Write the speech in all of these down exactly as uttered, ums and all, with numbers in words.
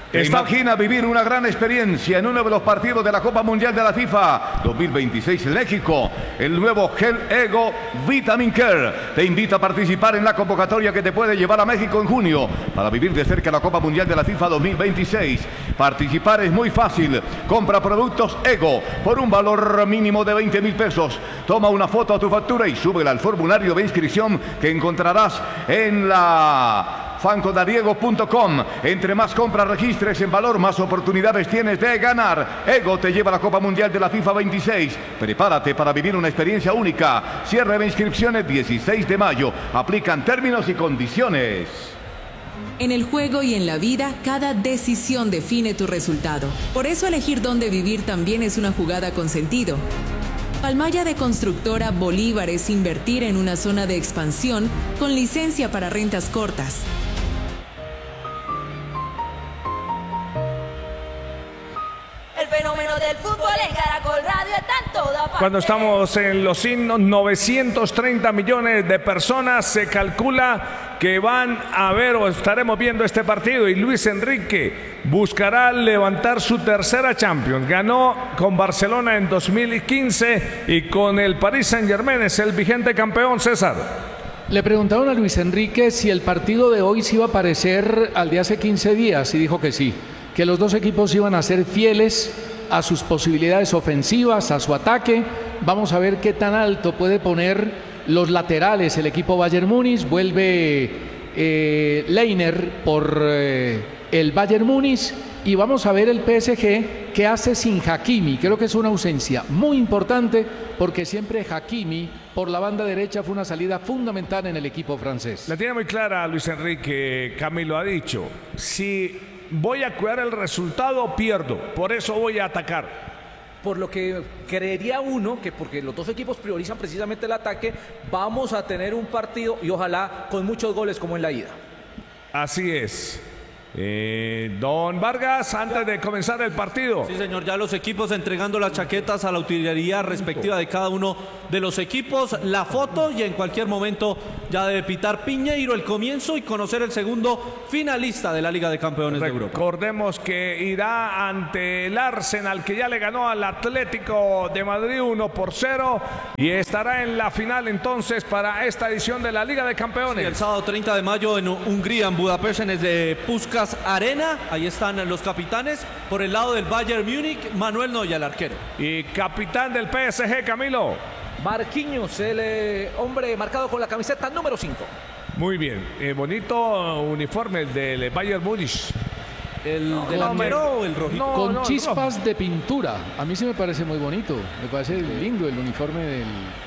¿Te Está... imagina vivir una gran experiencia en uno de los partidos de la Copa Mundial de la FIFA dos mil veintiséis en México? El nuevo Gel Ego Vitamin Care te invita a participar en la convocatoria que te puede llevar a México en junio para vivir de cerca la Copa Mundial de la FIFA dos mil veintiséis. Participar es muy fácil. Compra productos Ego por un valor mínimo de veinte mil pesos. Toma una foto a tu factura y súbela al formulario de inscripción que encontrarás en la fancodariego punto com. Entre más compras registres en valor, más oportunidades tienes de ganar. Ego te lleva a la Copa Mundial de la FIFA veintiséis. Prepárate para vivir una experiencia única. Cierre de inscripciones dieciséis de mayo. Aplican términos y condiciones. En el juego y en la vida, cada decisión define tu resultado. Por eso elegir dónde vivir también es una jugada con sentido. Palmaya de Constructora Bolívar es invertir en una zona de expansión con licencia para rentas cortas. El fenómeno del fútbol en Caracol Radio está en toda parte. Cuando estamos en los himnos, novecientos treinta millones de personas se calcula que van a ver o estaremos viendo este partido, y Luis Enrique buscará levantar su tercera Champions. Ganó con Barcelona en dos mil quince y con el Paris Saint-Germain es el vigente campeón. César. Le preguntaron a Luis Enrique si el partido de hoy se iba a parecer al de hace quince días y dijo que sí, que los dos equipos iban a ser fieles a sus posibilidades ofensivas, a su ataque. Vamos a ver qué tan alto puede poner los laterales el equipo Bayern Múnich. Vuelve eh, Leiner por eh, el Bayern Múnich y vamos a ver el P S G qué hace sin Hakimi. Creo que es una ausencia muy importante porque siempre Hakimi por la banda derecha fue una salida fundamental en el equipo francés. La tiene muy clara Luis Enrique, Camilo ha dicho, si voy a cuidar el resultado, pierdo, por eso voy a atacar. Por lo que creería uno que porque los dos equipos priorizan precisamente el ataque, vamos a tener un partido y ojalá con muchos goles como en la ida. Así es. Eh, don Vargas, antes de comenzar el partido. Sí, señor, ya los equipos entregando las chaquetas a la utilería respectiva de cada uno de los equipos, la foto, y en cualquier momento ya debe pitar Piñeiro el comienzo y conocer el segundo finalista de la Liga de Campeones de Europa. Recordemos que irá ante el Arsenal, que ya le ganó al Atlético de Madrid uno por cero, y estará en la final entonces para esta edición de la Liga de Campeones. Sí, el sábado treinta de mayo en Hungría, en Budapest, en el de Puskás Arena. Ahí están los capitanes. Por el lado del Bayern Múnich, Manuel Neuer, el arquero. Y capitán del P S G, Camilo. Marquinhos, el eh, hombre marcado con la camiseta número cinco. Muy bien, eh, bonito uniforme el del Bayern Múnich. ¿El no, del arquero o el rojito? No, con no, chispas no. de pintura. A mí sí me parece muy bonito. Me parece lindo el uniforme del...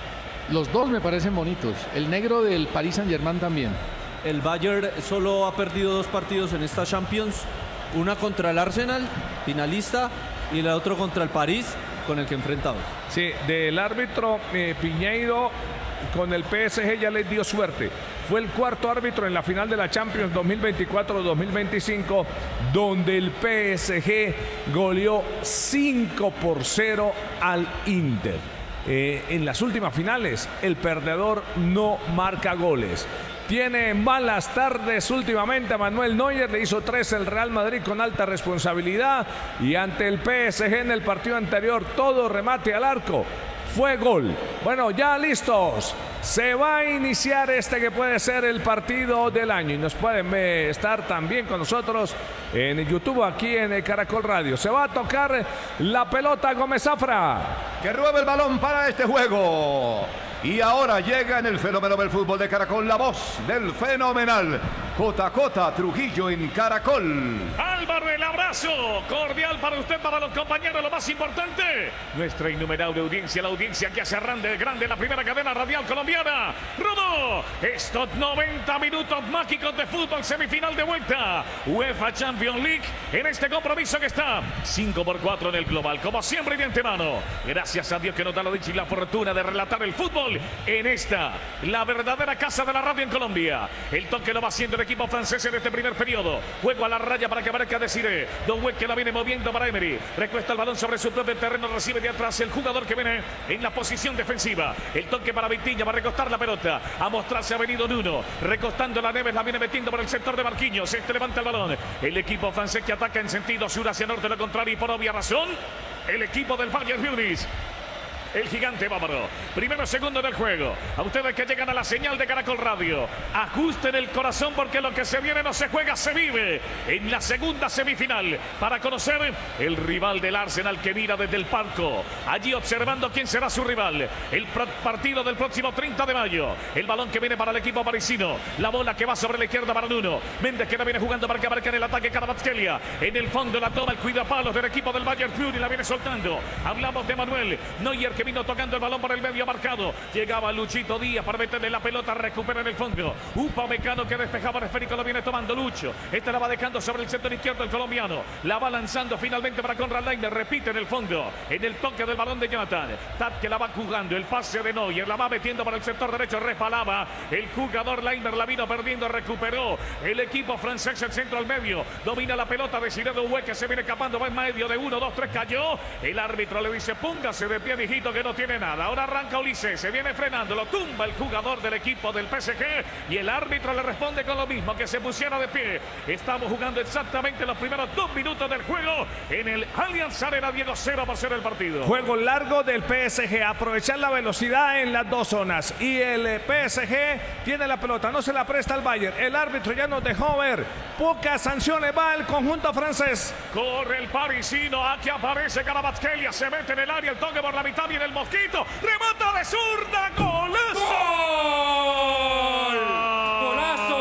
Los dos me parecen bonitos. El negro del Paris Saint-Germain también. El Bayern solo ha perdido dos partidos en esta Champions. Una contra el Arsenal, finalista, y la otra contra el París, con el que enfrentamos. Sí, del árbitro eh, Piñeiro con el P S G ya les dio suerte. Fue el cuarto árbitro en la final de la Champions dos mil veinticuatro dos mil veinticinco, donde el P S G goleó cinco por cero al Inter. Eh, en las últimas finales, el perdedor no marca goles. Tiene malas tardes últimamente Manuel Neuer, le hizo tres el Real Madrid con alta responsabilidad, y ante el P S G en el partido anterior todo remate al arco fue gol. Bueno, ya listos, se va a iniciar este que puede ser el partido del año, y nos pueden eh, estar también con nosotros en YouTube aquí en el Caracol Radio. Se va a tocar la pelota Gómez Zafra, que ruebe el balón para este juego. Y ahora llega en el fenómeno del fútbol de Caracol la voz del fenomenal J J Trujillo en Caracol. Álvaro, el abrazo cordial para usted, para los compañeros, lo más importante, nuestra innumerable audiencia, la audiencia que hace grande, grande la primera cadena radial colombiana. Rudo, estos noventa minutos mágicos de fútbol, semifinal de vuelta, UEFA Champions League, en este compromiso que está cinco por cuatro en el global, como siempre y de antemano. Gracias a Dios que nos da la dicha y la fortuna de relatar el fútbol en esta, la verdadera casa de la radio en Colombia. El toque lo va haciendo el equipo francés en este primer periodo. Juego a la raya para que aparezca Desiré. Doué que la viene moviendo para Emery. Recuesta el balón sobre su propio terreno. Recibe de atrás el jugador que viene en la posición defensiva. El toque para Vitinha. Va a recostar la pelota. A mostrarse ha venido Nuno. Recostando la Neves. La viene metiendo por el sector de Marquinhos. Este levanta el balón. El equipo francés que ataca en sentido sur hacia norte. Lo contrario y por obvia razón. El equipo del Bayern Múnich. El gigante bávaro. Primero segundo del juego. A ustedes que llegan a la señal de Caracol Radio. Ajusten el corazón porque lo que se viene no se juega, se vive. En la segunda semifinal. Para conocer el rival del Arsenal que mira desde el palco. Allí observando quién será su rival. El partido del próximo treinta de mayo. El balón que viene para el equipo parisino. La bola que va sobre la izquierda para Nuno. Méndez que la viene jugando para que abarque en el ataque Kvaratskhelia. En el fondo la toma el cuidapalos del equipo del Bayern Múnich y la viene soltando. Hablamos de Manuel Neuer que vino tocando el balón por el medio marcado. Llegaba Luchito Díaz para meterle la pelota, recupera en el fondo. Upamecano que despejaba el esférico, lo viene tomando Lucho. Este la va dejando sobre el sector izquierdo el colombiano. La va lanzando finalmente para Konrad Laimer. Repite en el fondo. En el toque del balón de Jonathan. Tat que la va jugando. El pase de Neuer. La va metiendo para el sector derecho. Resbalaba. El jugador Laimer la vino perdiendo. Recuperó el equipo francés. El centro al medio. Domina la pelota. Desiré Doué que se viene escapando. Va en medio de uno, dos, tres. Cayó. El árbitro le dice: póngase de pie, mijito, que no tiene nada. Ahora arranca Ulises, se viene frenando, lo tumba el jugador del equipo del P S G y el árbitro le responde con lo mismo, que se pusiera de pie. Estamos jugando exactamente los primeros dos minutos del juego en el Allianz Arena. Diego, cero por cero el partido. Juego largo del P S G, aprovechar la velocidad en las dos zonas y el P S G tiene la pelota, no se la presta al Bayern. El árbitro ya nos dejó ver, pocas sanciones va el conjunto francés. Corre el parisino, aquí aparece Kvaratskhelia, se mete en el área, el toque por la mitad, viene el Mosquito, remata de zurda, golazo. ¡Gol! ¡Golazo!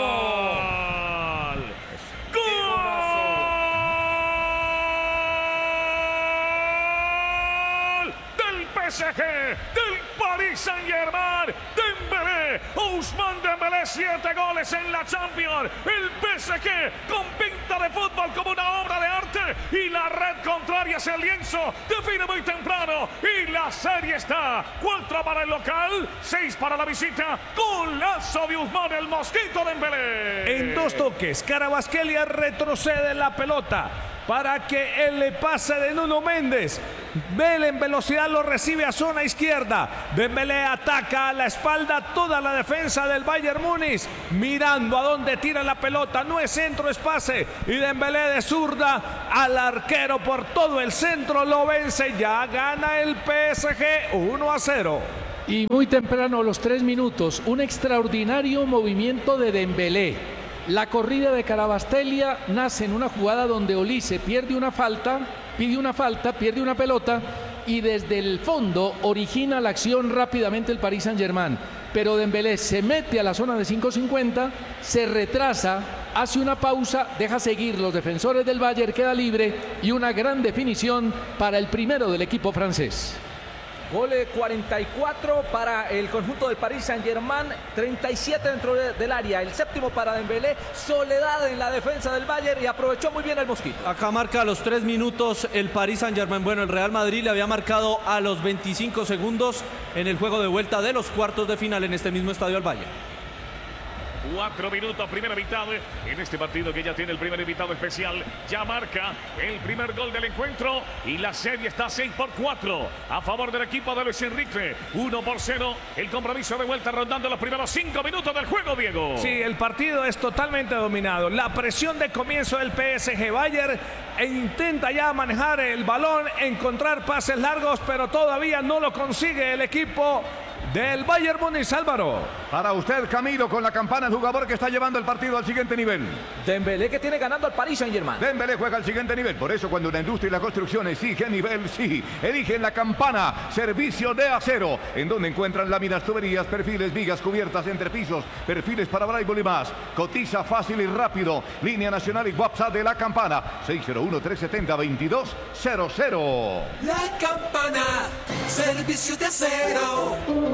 ¡Gol! Del P S G, del Paris Saint-Germain, Dembélé, Ousmane Dembélé, siete goles en la Champions. El P S G con pinta de fútbol como una obra de arte y la red contraria es el lienzo, define muy temprano y la serie está cuatro para el local, seis para la visita. Golazo de Ousmane el Mosquito Dembélé. En dos toques, Kvaratskhelia retrocede la pelota para que el pase de Nuno Méndez. Vela en velocidad lo recibe a zona izquierda. Dembélé ataca a la espalda toda la defensa del Bayern Múnich, mirando a dónde tira la pelota. No es centro, es pase. Y Dembélé de zurda al arquero por todo el centro. Lo vence. Ya gana el P S G uno a cero. Y muy temprano, los tres minutos, un extraordinario movimiento de Dembélé. La corrida de Kvaratskhelia nace en una jugada donde Olise pierde una falta, pide una falta, pierde una pelota y desde el fondo origina la acción rápidamente el Paris Saint-Germain. Pero Dembélé se mete a la zona de cinco cincuenta, se retrasa, hace una pausa, deja seguir los defensores del Bayern, queda libre y una gran definición para el primero del equipo francés. Gol cuarenta y cuatro para el conjunto del Paris Saint-Germain, treinta y siete dentro de, del área, el séptimo para Dembélé, soledad en la defensa del Bayern y aprovechó muy bien el Mosquito. Acá marca a los tres minutos el Paris Saint-Germain. Bueno, el Real Madrid le había marcado a los veinticinco segundos en el juego de vuelta de los cuartos de final en este mismo estadio al Bayern. Cuatro minutos, primera mitad en este partido que ya tiene el primer invitado especial. Ya marca el primer gol del encuentro y la serie está seis por cuatro a favor del equipo de Luis Enrique. uno por cero, el compromiso de vuelta rondando los primeros cinco minutos del juego, Diego. Sí, el partido es totalmente dominado. La presión de comienzo del P S G Bayern e intenta ya manejar el balón, encontrar pases largos, pero todavía no lo consigue el equipo del Bayern Múnich. Álvaro. Para usted, Camilo, con la campana, el jugador que está llevando el partido al siguiente nivel. Dembélé, que tiene ganando al Paris Saint-Germain. Dembélé juega al siguiente nivel. Por eso cuando la industria y la construcción exige nivel, sí, eligen la campana, servicio de acero, en donde encuentran láminas, tuberías, perfiles, vigas, cubiertas, entrepisos, perfiles para braille y más. Cotiza fácil y rápido. Línea nacional y WhatsApp de la campana, seis cero uno, tres siete cero, veintidós cero cero. La campana, servicio de acero.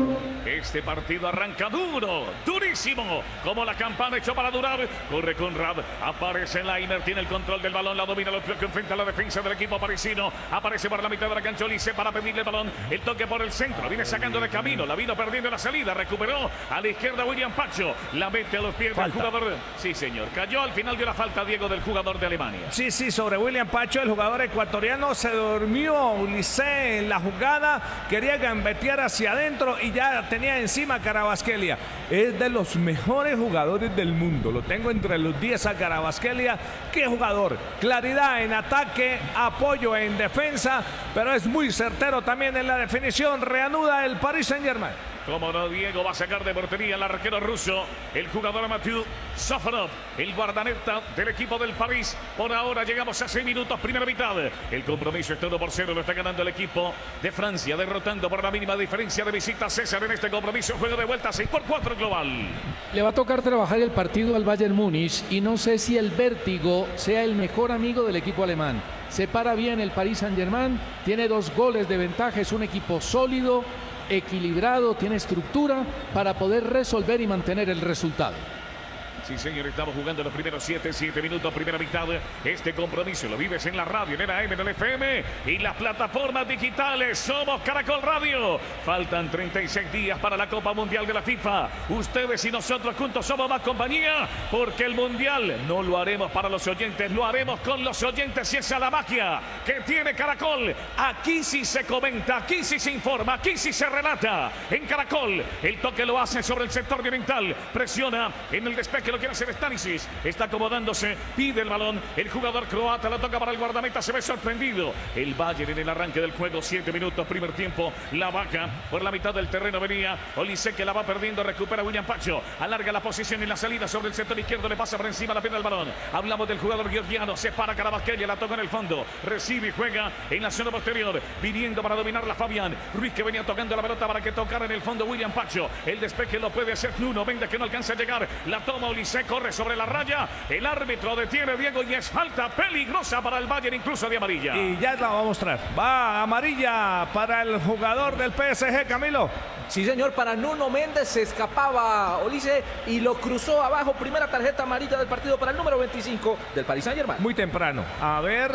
Este partido arranca duro, durísimo, como la campana echó para durar. Corre Conrad, aparece Lainer, tiene el control del balón, la domina, lo que enfrenta a la defensa del equipo parisino. Aparece por la mitad de la cancha Olise para pedirle el balón, el toque por el centro, viene sacando de camino, la vino perdiendo en la salida, recuperó a la izquierda William Pacho, la mete a los pies del jugador. Sí, señor, cayó al final de la falta, Diego, del jugador de Alemania. Sí, sí, sobre William Pacho, el jugador ecuatoriano, se durmió Olise en la jugada, quería gambetear hacia adentro y ya tenía encima a Kvaratskhelia. Es de los mejores jugadores del mundo, lo tengo entre los diez a Kvaratskhelia. Qué jugador, claridad en ataque, apoyo en defensa, pero es muy certero también en la definición. Reanuda el Paris Saint-Germain. Como no, Diego va a sacar de portería el arquero ruso, el jugador Mathieu Sofonov, el guardameta del equipo del París. Por ahora llegamos a seis minutos, primera mitad. El compromiso es todo por cero, lo está ganando el equipo de Francia, derrotando por la mínima diferencia de visita César en este compromiso. Juego de vuelta, seis por cuatro global. Le va a tocar trabajar el partido al Bayern Múnich y no sé si el vértigo sea el mejor amigo del equipo alemán. Se para bien el Paris Saint-Germain, tiene dos goles de ventaja, es un equipo sólido, equilibrado, tiene estructura para poder resolver y mantener el resultado. Sí, señor, estamos jugando los primeros siete, siete minutos, primera mitad. Este compromiso lo vives en la radio, en el A M, en el F M y las plataformas digitales. Somos Caracol Radio. Faltan treinta y seis días para la Copa Mundial de la FIFA. Ustedes y nosotros juntos somos más compañía, porque el Mundial no lo haremos para los oyentes, lo haremos con los oyentes, y esa es la magia que tiene Caracol. Aquí sí se comenta, aquí sí se informa, aquí sí se relata. En Caracol, el toque lo hace sobre el sector oriental, presiona en el despeje, lo quiere hacer Stanisic, está acomodándose, pide el balón, el jugador croata la toca para el guardameta, se ve sorprendido. El Bayern en el arranque del juego, siete minutos, primer tiempo, la vaca por la mitad del terreno venía Olise, que la va perdiendo, recupera William Pacho, alarga la posición y la salida sobre el sector izquierdo, le pasa por encima la pierna del balón. Hablamos del jugador georgiano, se para Kvaratskhelia, la toca en el fondo, recibe y juega en la zona posterior, viniendo para dominarla Fabián Ruiz, que venía tocando la pelota para que tocara en el fondo William Pacho. El despeje lo puede hacer Nuno Mendes, que no alcanza a llegar, la toma Olise, se corre sobre la raya, el árbitro detiene, Diego, y es falta peligrosa para el Bayern, incluso de amarilla. Y ya la va a mostrar, va amarilla para el jugador del P S G, Camilo. Sí, señor, para Nuno Mendes se escapaba Olise y lo cruzó abajo. Primera tarjeta amarilla del partido para el número veinticinco del Paris Saint-Germain. Muy temprano, a ver,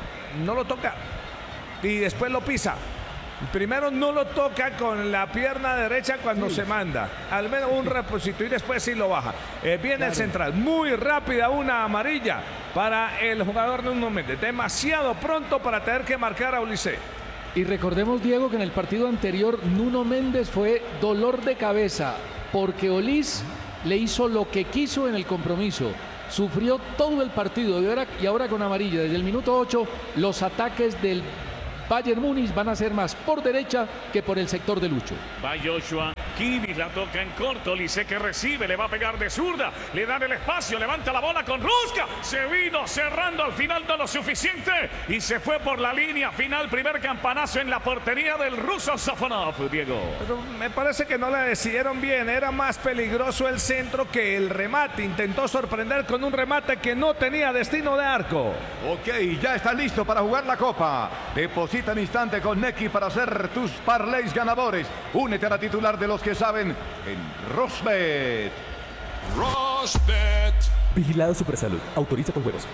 no lo toca y después lo pisa. Primero no lo toca con la pierna derecha cuando sí. se manda. Al menos un reposito y después sí lo baja. Eh, viene claro. el central. Muy rápida una amarilla para el jugador Nuno Mendes. Demasiado pronto para tener que marcar a Olise. Y recordemos, Diego, que en el partido anterior Nuno Mendes fue dolor de cabeza porque Olise le hizo lo que quiso en el compromiso. Sufrió todo el partido y ahora, y ahora con amarilla. Desde el minuto ocho los ataques del Bayern Múnich van a ser más por derecha que por el sector de Lucho. Va Joshua Kimmich, la toca en corto, Olise, que recibe, le va a pegar de zurda, le dan el espacio, levanta la bola con Ruska, se vino cerrando al final, no lo suficiente y se fue por la línea final. Primer campanazo en la portería del ruso Sofonov, Diego. Pero me parece que no la decidieron bien, era más peligroso el centro que el remate. Intentó sorprender con un remate que no tenía destino de arco. Ok, ya está listo para jugar la Copa. Deposita en instante con Neki para hacer tus parlays ganadores. Únete a la titular de los que saben en Rosbet. Rosbet. Vigilado Supersalud. Autoriza con juegos.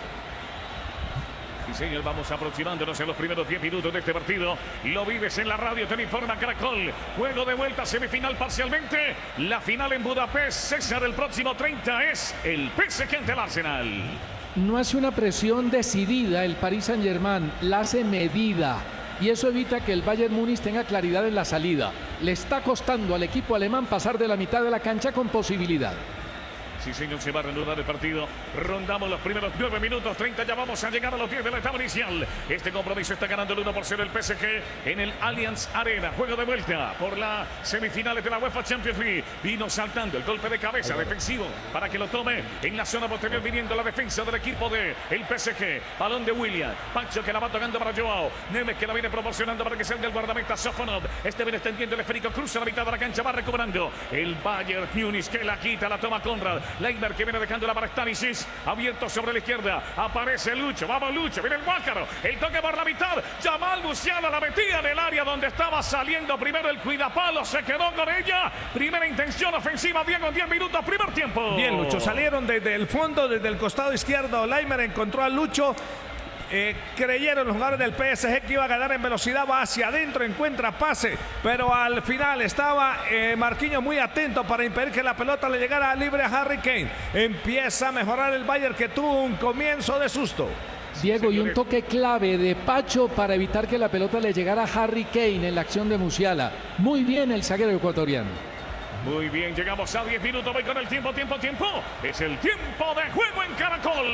Sí, señor, vamos aproximándonos en los primeros diez minutos de este partido. Lo vives en la radio, te informa Caracol. Juego de vuelta, semifinal parcialmente. La final en Budapest, César, el próximo treinta es el P S G ante el Arsenal. No hace una presión decidida el Paris Saint-Germain, la hace medida. Y eso evita que el Bayern Múnich tenga claridad en la salida. Le está costando al equipo alemán pasar de la mitad de la cancha con posibilidad. Sí, señor, se va a reanudar el partido. Rondamos los primeros nueve minutos, treinta, ya vamos a llegar a los diez de la etapa inicial. Este compromiso está ganando el uno por cero el P S G en el Allianz Arena. Juego de vuelta por las semifinales de la UEFA Champions League. Vino saltando el golpe de cabeza defensivo para que lo tome en la zona posterior, viniendo la defensa del equipo de el P S G. Balón de William. Pacho, que la va tocando para Joao. Nemes, que la viene proporcionando para que salga el guardameta Sofonov. Este viene extendiendo el esférico, cruza la mitad de la cancha, va recuperando el Bayern Múnich, que la quita, la toma Conrad. Leimer que viene dejándola para Stanisic. Abierto sobre la izquierda. Aparece Lucho. Vamos Lucho. Viene el Guácaro. El toque por la mitad. Jamal Musiala la metía en el área donde estaba saliendo primero el cuidapalo. Se quedó con ella. Primera intención ofensiva. Diego en diez minutos. Primer tiempo. Bien, Lucho. Salieron desde el fondo, desde el costado izquierdo. Leimer encontró a Lucho. Eh, creyeron los jugadores del P S G que iba a ganar en velocidad, va hacia adentro, encuentra pase, pero al final estaba eh, Marquinhos muy atento para impedir que la pelota le llegara libre a Harry Kane. Empieza a mejorar el Bayern, que tuvo un comienzo de susto. Diego, y un toque clave de Pacho para evitar que la pelota le llegara a Harry Kane en la acción de Musiala. Muy bien el zaguero ecuatoriano. Muy bien, llegamos a diez minutos, voy con el tiempo, tiempo, tiempo. Es el tiempo de juego en Caracol.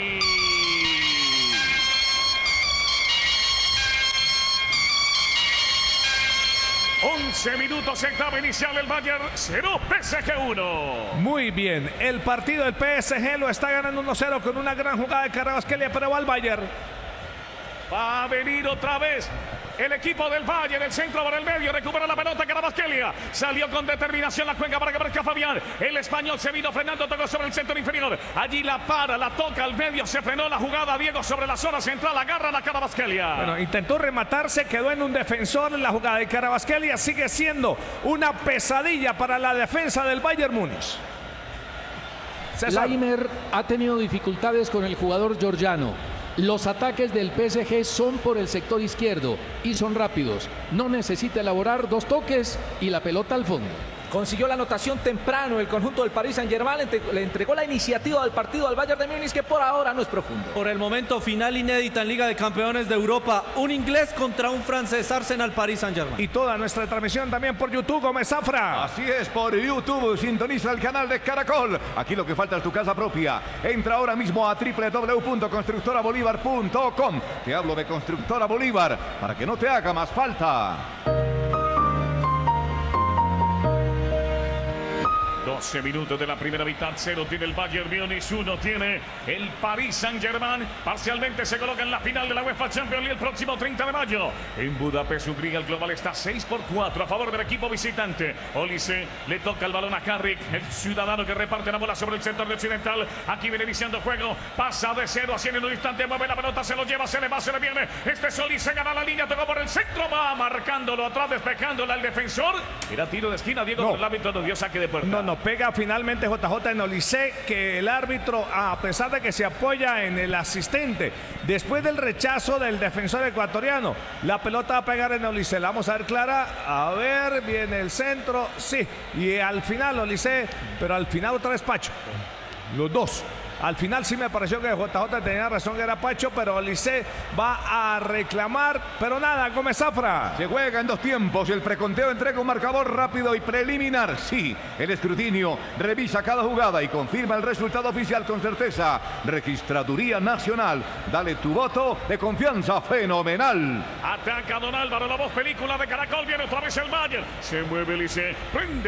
once minutos, etapa inicial, el Bayern cero, P S G uno. Muy bien, el partido del P S G lo está ganando uno cero con una gran jugada de Kvaratskhelia, pero va al Bayern. Va a venir otra vez el equipo del Bayern, el centro para el medio, recupera la pelota Kvaratskhelia, salió con determinación la cuenca para que aparezca Fabián, el español se vino frenando, tocó sobre el centro inferior, allí la para, la toca al medio, se frenó la jugada, Diego sobre la zona central, agarra la Kvaratskhelia. Bueno, intentó rematarse, quedó en un defensor en la jugada de Kvaratskhelia, sigue siendo una pesadilla para la defensa del Bayern Múnich. Leimer ha tenido dificultades con el jugador georgiano. Los ataques del P S G son por el sector izquierdo y son rápidos. No necesita elaborar dos toques y la pelota al fondo. Consiguió la anotación temprano el conjunto del Paris Saint-Germain, le entregó la iniciativa del partido al Bayern de Múnich, que por ahora no es profundo. Por el momento, final inédita en Liga de Campeones de Europa. Un inglés contra un francés, Arsenal Paris Saint-Germain. Y toda nuestra transmisión también por YouTube, Gómez Zafra. Así es, por YouTube, sintoniza el canal de Caracol. Aquí lo que falta es tu casa propia. Entra ahora mismo a doble u doble u doble u punto constructora bolívar punto com. Te hablo de Constructora Bolívar para que no te haga más falta. doce minutos de la primera mitad, cero tiene el Bayern Múnich, uno tiene el Paris Saint-Germain. Parcialmente se coloca en la final de la UEFA Champions League el próximo treinta de mayo. En Budapest, Hungría, el global está seis por cuatro a favor del equipo visitante. Olise le toca el balón a Carrick, el ciudadano que reparte la bola sobre el sector de occidental. Aquí viene iniciando juego, pasa de cero a cien en un instante, mueve la pelota, se lo lleva, se le va, se le viene. Este es Olise, gana la línea, tocó por el centro, va marcándolo atrás, despejándola al defensor. Era tiro de esquina, Diego, no. El árbitro no dio saque de puerta. No, no, pega finalmente J J en Olise, que el árbitro, a pesar de que se apoya en el asistente, después del rechazo del defensor ecuatoriano, la pelota va a pegar en Olise. La vamos a ver clara, a ver, viene el centro, sí, y al final Olise, pero al final otra vez Pacho, los dos. Al final sí me pareció que J J tenía razón, que era Pacho, pero Olise va a reclamar, pero nada, Gómez Zafra. Se juega en dos tiempos, el preconteo entrega un marcador rápido y preliminar. Sí, el escrutinio revisa cada jugada y confirma el resultado oficial con certeza. Registraduría Nacional, dale tu voto de confianza fenomenal. Ataca Don Álvaro, la voz película de Caracol, viene otra vez el Bayern. Se mueve Olise, prende